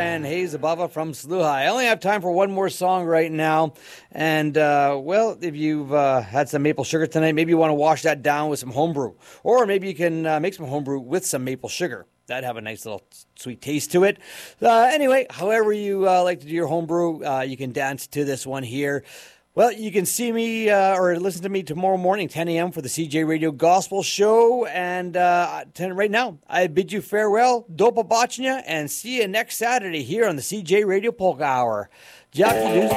and Hayes Abava from Sluha. I only have time for one more song right now. And, well, if you've had some maple sugar tonight, maybe you want to wash that down with some homebrew. Or maybe you can make some homebrew with some maple sugar. That'd have a nice little sweet taste to it. Anyway, however you like to do your homebrew, you can dance to this one here. Well, you can see me or listen to me tomorrow morning, 10 a.m. for the CJ Radio Gospel Show. And right now, I bid you farewell, do pobачення, and see you next Saturday here on the CJ Radio Polka Hour. Jackie